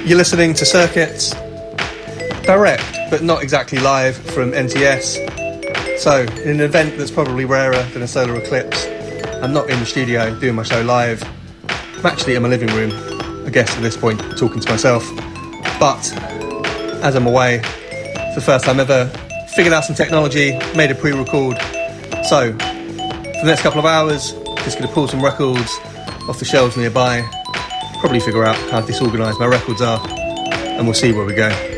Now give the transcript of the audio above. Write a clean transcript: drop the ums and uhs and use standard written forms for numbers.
You're listening to Circuits, direct but not exactly live from NTS. So, in an event that's probably rarer than a solar eclipse, I'm not in the studio doing my show live. I'm actually in my living room, I guess at this point, talking to myself. But, as I'm away, for the first time ever, figured out some technology, made a pre-record. So, for the next couple of hours, just going to pull some records off the shelves nearby, probably figure out how disorganised my records are, and we'll see where we go.